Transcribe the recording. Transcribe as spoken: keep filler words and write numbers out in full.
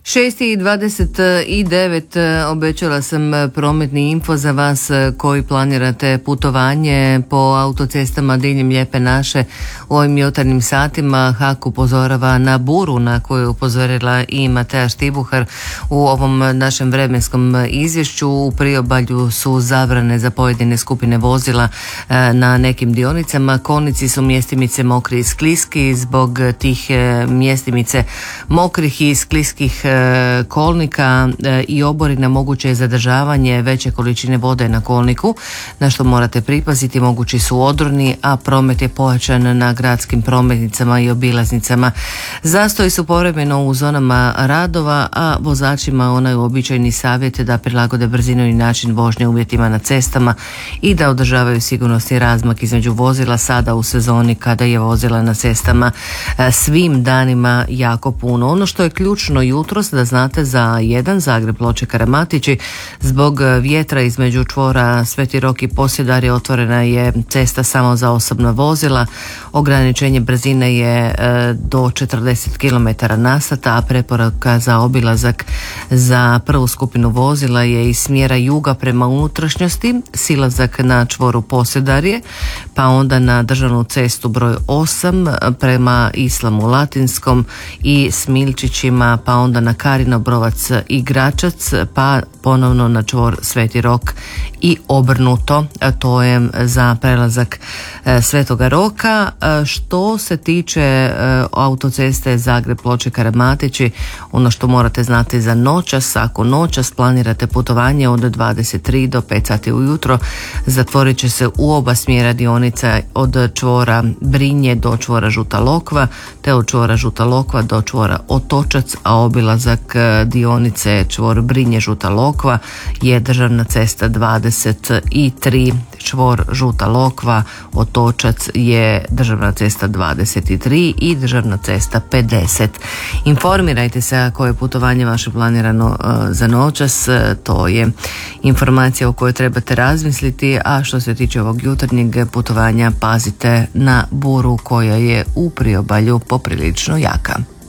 šest i dvadeset devet obećala sam prometni info za vas koji planirate putovanje po autocestama diljem Lijepe naše u ovim jutarnjim satima. H A K upozorava na buru na koju je upozorila i Matea Štibuhar u ovom našem vremenskom izvješću. U priobalju su zabrane za pojedine skupine vozila na nekim dionicama. Kolnici su mjestimice mokri i skliski. Zbog tih mjestimice mokrih i skliskih kolnika i oborina moguće je zadržavanje veće količine vode na kolniku, na što morate pripaziti. Mogući su odroni, a promet je pojačan na gradskim prometnicama i obilaznicama. Zastoji su povremeno u zonama radova, a vozačima onaj uobičajeni savjet da prilagode brzinu i način vožnje uvjetima na cestama i da održavaju sigurnosni razmak između vozila sada u sezoni kada je vozila na cestama svim danima jako puno. Ono što je ključno jutros da znate za jedan Zagreb Ploče Karamatići, zbog vjetra između čvora Sveti Rok i Posjedarje otvorena je cesta samo za osobna vozila. Ograničenje brzine je do četrdeset kilometara na sat, a preporuka za obilazak za prvu skupinu vozila je iz smjera juga prema unutrašnjosti, silazak na čvoru Posjedarje, pa onda na državnu cestu broj osam prema Islamu Latinskom i Smilčićima, pa onda na Karin Obrovac i Gračac, pa ponovno na čvor Sveti Rok i obrnuto. To je za prelazak Svetoga Roka. Što se tiče autoceste Zagreb Ploče Karamatići, ono što morate znati za noćas, ako noćas planirate putovanje od dvadeset tri do pet sati ujutro, zatvorit će se u oba smjera dionica od čvora Brinje do čvora Žuta Lokva, te od čvora Žuta Lokva do čvora Otočac, a obilazak dionice čvor Brinje Žuta Lokva je državna cesta dvadeset tri, čvor Žuta Lokva Otočac je državna cesta dvadeset tri i državna cesta pedeset. Informirajte se ako je putovanje vaše planirano uh, za noćas, to je informacija o kojoj trebate razmisliti, a što se tiče ovog jutarnjeg putovanja pazite na buru koja je u priobalju poprilično jaka.